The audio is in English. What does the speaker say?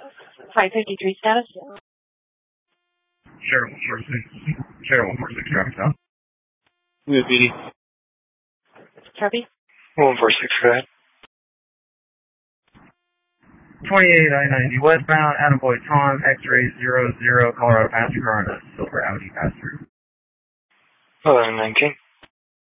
553 status. Sheriff 146, traffic stop. Good, BD. Copy. 146, go ahead. 28 I-90 westbound, Adam Boyd Tom, X-ray 00, Colorado passenger car on a silver Audi pass through. 1119.